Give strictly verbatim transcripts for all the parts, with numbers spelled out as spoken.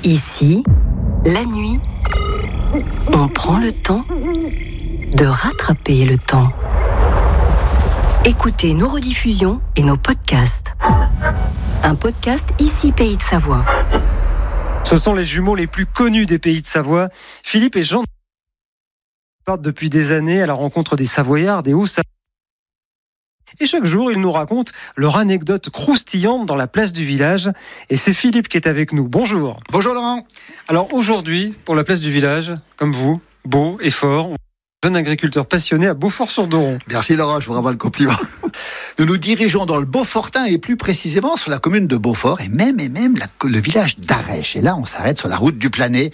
Ici, la nuit, on prend le temps de rattraper le temps. Écoutez nos rediffusions et nos podcasts. Un podcast Ici Pays de Savoie. Ce sont les jumeaux les plus connus des Pays de Savoie. Philippe et Jean partent depuis des années à la rencontre des Savoyards, des Hauts-Savoyards. Et chaque jour, ils nous racontent leur anecdote croustillante dans la place du village. Et c'est Philippe qui est avec nous. Bonjour. Bonjour Laurent. Alors aujourd'hui, pour la place du village, comme vous, beau et fort, jeune agriculteur passionné à Beaufort-sur-Doron. Merci Laurent, je vous renvoie le compliment. Nous nous dirigeons dans le Beaufortin et plus précisément sur la commune de Beaufort et même, et même la, le village d'Arèche. Et là, on s'arrête sur la route du Planet.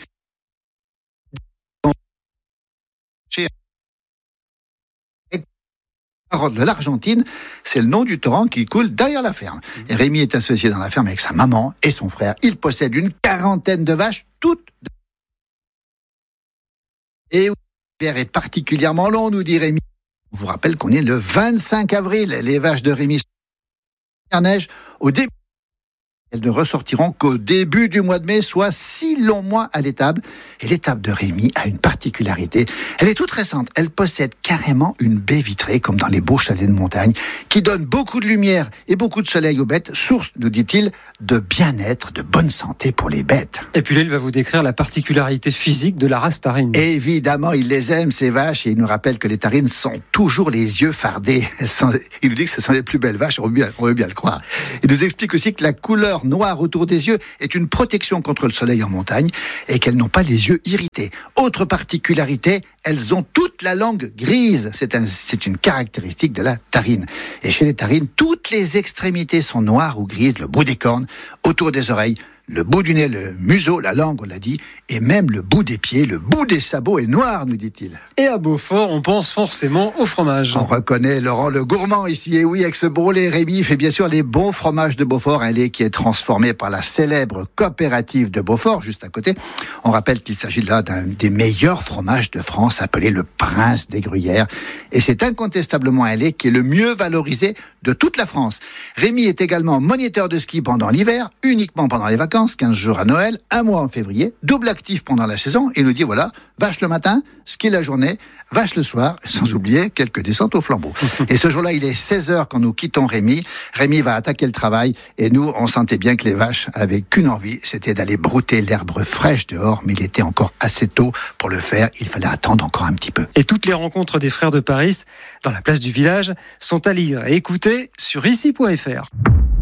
De l'Argentine, c'est le nom du torrent qui coule derrière la ferme. Et Rémi est associé dans la ferme avec sa maman et son frère. Il possède une quarantaine de vaches, toutes de... Et l'hiver est particulièrement long, nous dit Rémi. On vous rappelle qu'on est le vingt-cinq avril. Les vaches de Rémi sont neige au début. Elles ne ressortiront qu'au début du mois de mai, soit six longs mois à l'étable. Et l'étable de Rémi a une particularité. Elle est toute récente. Elle possède carrément une baie vitrée, comme dans les beaux chalets de montagne, qui donne beaucoup de lumière et beaucoup de soleil aux bêtes, source, nous dit-il, de bien-être, de bonne santé pour les bêtes. Et puis là, il va vous décrire la particularité physique de la race Tarine. Évidemment, il les aime, ces vaches, et il nous rappelle que les Tarines sont toujours les yeux fardés. Il nous dit que ce sont les plus belles vaches, on veut bien, on veut bien le croire. Il nous explique aussi que la couleur noire autour des yeux est une protection contre le soleil en montagne et qu'elles n'ont pas les yeux irrités. Autre particularité, elles ont toute la langue grise. C'est, un, c'est une caractéristique de la tarine. Et chez les tarines, toutes les extrémités sont noires ou grises, le bout des cornes, autour des oreilles, le bout du nez, le museau, la langue, on l'a dit, et même le bout des pieds, le bout des sabots est noir, nous dit-il. Et à Beaufort, on pense forcément au fromage. On reconnaît Laurent le gourmand ici, et oui, avec ce bon lait, Rémi fait bien sûr les bons fromages de Beaufort, un lait qui est transformé par la célèbre coopérative de Beaufort, juste à côté. On rappelle qu'il s'agit là d'un des meilleurs fromages de France, appelé le Prince des Gruyères, et c'est incontestablement un lait qui est le mieux valorisé de toute la France. Rémi est également moniteur de ski pendant l'hiver, uniquement pendant les vacances, quinze jours à Noël, un mois en février, double actif pendant la saison, et nous dit voilà, vache le matin, ski la journée, vache le soir, sans oublier quelques descentes au flambeau. Et ce jour-là, il est seize heures quand nous quittons Rémi. Rémi va attaquer le travail, et nous, on sentait bien que les vaches avaient qu'une envie, c'était d'aller brouter l'herbe fraîche dehors, mais il était encore assez tôt pour le faire, il fallait attendre encore un petit peu. Et toutes les rencontres des frères de Paris, dans la place du village, sont à lire et écouter sur ici point f r.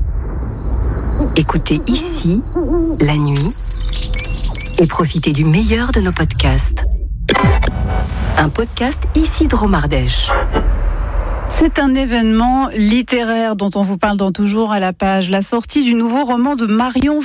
Écoutez Ici, la nuit, et profitez du meilleur de nos podcasts. Un podcast Ici Dromardèche. C'est un événement littéraire dont on vous parle dans Toujours à la page. La sortie du nouveau roman de Marion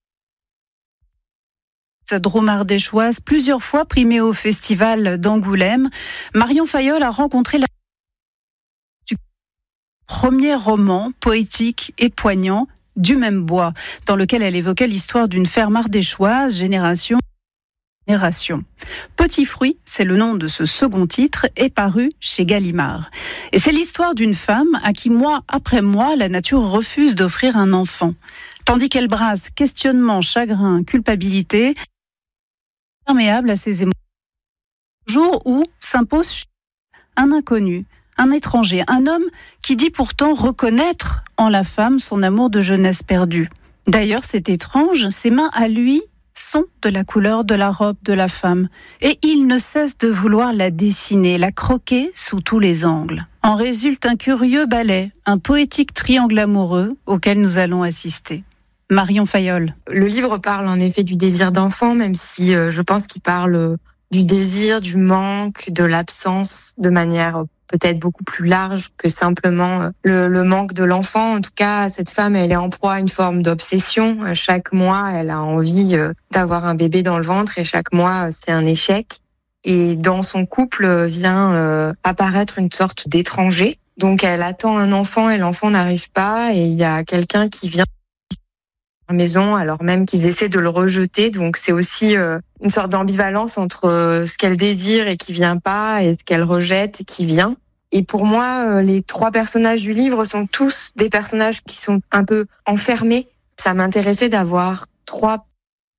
Fayolle, dromardéchoise, plusieurs fois primée au festival d'Angoulême. Marion Fayolle a rencontré la du premier roman poétique et poignant du même bois, dans lequel elle évoquait l'histoire d'une ferme ardéchoise, génération Génération. Petit fruit, c'est le nom de ce second titre, est paru chez Gallimard. Et c'est l'histoire d'une femme à qui, mois après mois, la nature refuse d'offrir un enfant. Tandis qu'elle brasse questionnement, chagrin, culpabilité, perméable à ses émotions. Jour où s'impose un inconnu, un étranger, un homme qui dit pourtant reconnaître en la femme son amour de jeunesse perdue. D'ailleurs, c'est étrange, ses mains à lui sont de la couleur de la robe de la femme, et il ne cesse de vouloir la dessiner, la croquer sous tous les angles. En résulte un curieux ballet, un poétique triangle amoureux auquel nous allons assister. Marion Fayolle. Le livre parle en effet du désir d'enfant, même si euh, je pense qu'il parle euh, du désir, du manque, de l'absence, de manière euh, peut-être beaucoup plus large que simplement le, le manque de l'enfant. En tout cas, cette femme, elle est en proie à une forme d'obsession. Chaque mois, elle a envie d'avoir un bébé dans le ventre et chaque mois, c'est un échec. Et dans son couple vient euh, apparaître une sorte d'étranger. Donc, elle attend un enfant et l'enfant n'arrive pas. Et il y a quelqu'un qui vient à la maison alors même qu'ils essaient de le rejeter. Donc, c'est aussi euh, une sorte d'ambivalence entre euh, ce qu'elle désire et qui vient pas et ce qu'elle rejette et qui vient. Et pour moi, les trois personnages du livre sont tous des personnages qui sont un peu enfermés. Ça m'intéressait d'avoir trois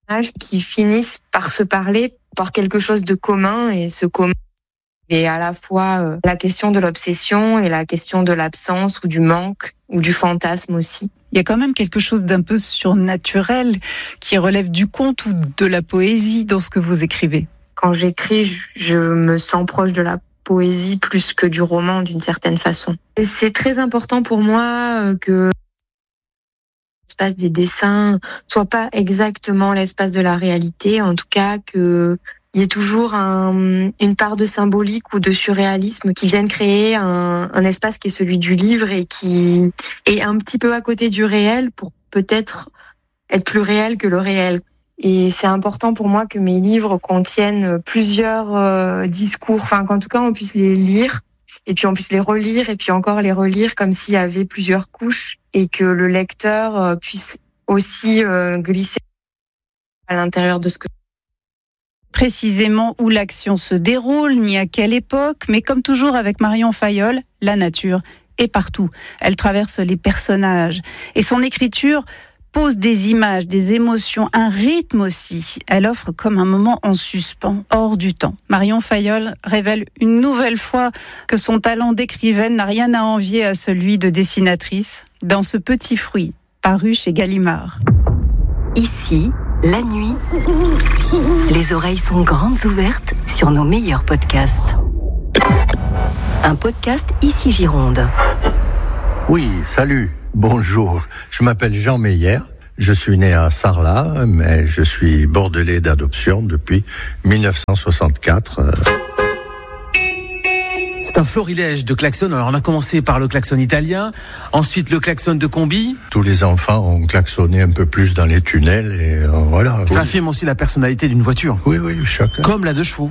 qui finissent par se parler, par quelque chose de commun, et ce commun est à la fois euh, la question de l'obsession et la question de l'absence ou du manque ou du fantasme aussi. Il y a quand même quelque chose d'un peu surnaturel qui relève du conte ou de la poésie dans ce que vous écrivez. Quand j'écris, je me sens proche de la poésie plus que du roman d'une certaine façon. Et c'est très important pour moi que l'espace des dessins soit pas exactement l'espace de la réalité, en tout cas que il y ait toujours un, une part de symbolique ou de surréalisme qui vienne créer un, un espace qui est celui du livre et qui est un petit peu à côté du réel pour peut-être être plus réel que le réel. Et c'est important pour moi que mes livres contiennent plusieurs euh, discours, enfin qu'en tout cas on puisse les lire et puis on puisse les relire et puis encore les relire comme s'il y avait plusieurs couches et que le lecteur euh, puisse aussi euh, glisser à l'intérieur de ce que précisément où l'action se déroule, ni à quelle époque, mais comme toujours avec Marion Fayolle, la nature est partout. Elle traverse les personnages et son écriture pose des images, des émotions, un rythme aussi. Elle offre comme un moment en suspens, hors du temps. Marion Fayolle révèle une nouvelle fois que son talent d'écrivaine n'a rien à envier à celui de dessinatrice dans Ce petit fruit, paru chez Gallimard. Ici, la nuit, les oreilles sont grandes ouvertes sur nos meilleurs podcasts. Un podcast Ici Gironde. Oui, salut, bonjour. Je m'appelle Jean Meyer. Je suis né à Sarlat, mais je suis bordelais d'adoption depuis dix-neuf cent soixante-quatre. C'est un florilège de klaxons. Alors on a commencé par le klaxon italien, ensuite le klaxon de combi. Tous les enfants ont klaxonné un peu plus dans les tunnels et euh, voilà. Ça oui. affirme aussi la personnalité d'une voiture. Oui, oui, chacun. Comme la deux chevaux.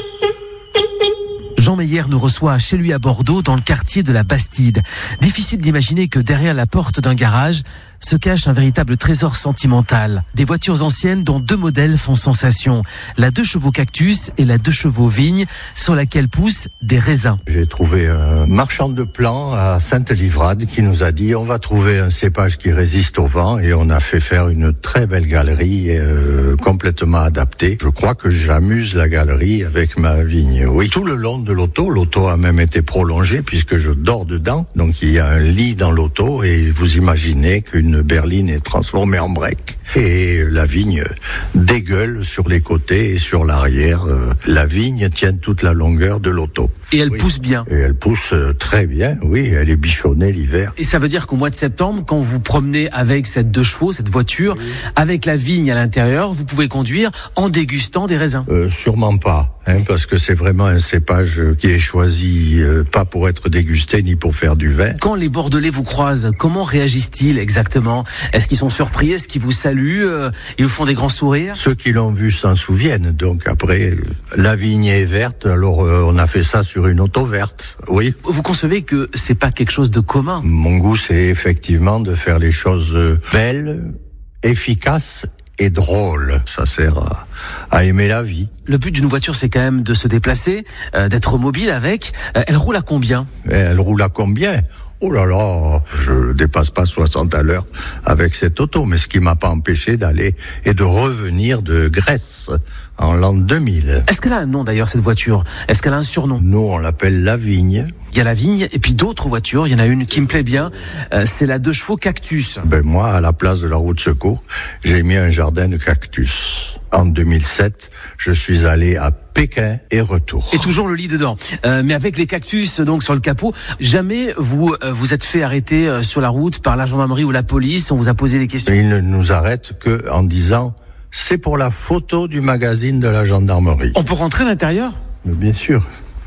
Jean Meyer nous reçoit chez lui à Bordeaux, dans le quartier de la Bastide. Difficile d'imaginer que derrière la porte d'un garage se cache un véritable trésor sentimental. Des voitures anciennes dont deux modèles font sensation. La deux chevaux cactus et la deux chevaux vigne, sur laquelle poussent des raisins. J'ai trouvé un marchand de plants à Sainte-Livrade qui nous a dit on va trouver un cépage qui résiste au vent, et on a fait faire une très belle galerie euh, complètement adaptée. Je crois que j'amuse la galerie avec ma vigne. Oui, tout le long de l'auto, l'auto a même été prolongée puisque je dors dedans. Donc il y a un lit dans l'auto et vous imaginez qu'une Une berline est transformée en break. Et la vigne dégueule sur les côtés et sur l'arrière. La vigne tient toute la longueur de l'auto. Et elle oui. pousse bien. Et elle pousse très bien, oui. Elle est bichonnée l'hiver. Et ça veut dire qu'au mois de septembre, quand vous promenez avec cette deux chevaux, cette voiture, oui. avec la vigne à l'intérieur, vous pouvez conduire en dégustant des raisins. Euh, sûrement pas, hein, parce que c'est vraiment un cépage qui est choisi euh, pas pour être dégusté ni pour faire du vin. Quand les Bordelais vous croisent, comment réagissent-ils exactement ? Est-ce qu'ils sont surpris ? Est-ce qu'ils vous saluent ? euh, Ils vous font des grands sourires ? Ceux qui l'ont vu s'en souviennent. Donc après, la vigne est verte, alors euh, on a fait ça sur une auto verte, oui. Vous concevez que c'est pas quelque chose de commun ? Mon goût, c'est effectivement de faire les choses belles, efficaces et drôles. Ça sert à, à aimer la vie. Le but d'une voiture, c'est quand même de se déplacer, euh, d'être mobile avec. Euh, elle roule à combien ? Et elle roule à combien ? Oh là là, je dépasse pas soixante à l'heure avec cette auto, mais ce qui m'a pas empêché d'aller et de revenir de Grèce en l'an deux mille. Est-ce qu'elle a un nom d'ailleurs, cette voiture ? Est-ce qu'elle a un surnom ? Nous, on l'appelle la vigne. Il y a la vigne et puis d'autres voitures. Il y en a une qui me plaît bien, euh, c'est la deux chevaux cactus. Ben moi, à la place de la roue de secours, j'ai mis un jardin de cactus. En deux mille sept, je suis allé à Pékin et retour. Et toujours le lit dedans. Euh, mais avec les cactus donc sur le capot, jamais vous euh, vous êtes fait arrêter euh, sur la route par la gendarmerie ou la police, on vous a posé des questions ? Ils ne nous arrêtent que en disant c'est pour la photo du magazine de la gendarmerie. On peut rentrer à l'intérieur ? Mais bien sûr.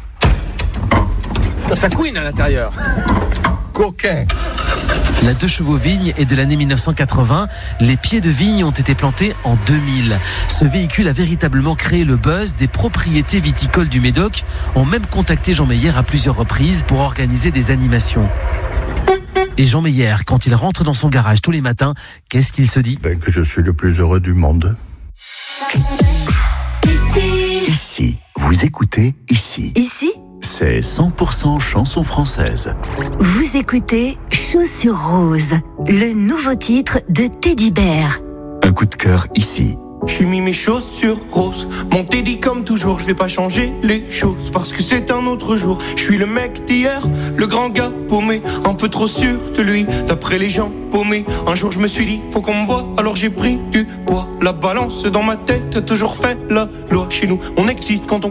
Ça couine à l'intérieur. Coquin. La deux chevaux vigne est de l'année mille neuf cent quatre-vingts. Les pieds de vigne ont été plantés en deux mille. Ce véhicule a véritablement créé le buzz. Des propriétés viticoles du Médoc ont même contacté Jean Meyer à plusieurs reprises pour organiser des animations. Et Jean Meyer, quand il rentre dans son garage tous les matins, qu'est-ce qu'il se dit ? Ben, que je suis le plus heureux du monde. Ici. Ici. Vous écoutez Ici. Ici, C'est cent pour cent chanson française. vous écoutez Chaussures Roses, le nouveau titre de Teddy Bear. Un coup de cœur ici. J'ai mis mes chaussures roses, mon dit comme toujours, je vais pas changer les choses parce que c'est un autre jour. Je suis le mec d'hier, le grand gars paumé, un peu trop sûr de lui, d'après les gens paumés. Un jour je me suis dit, faut qu'on me voit, alors j'ai pris du poids. La balance dans ma tête a toujours fait la loi. Chez nous, on existe quand on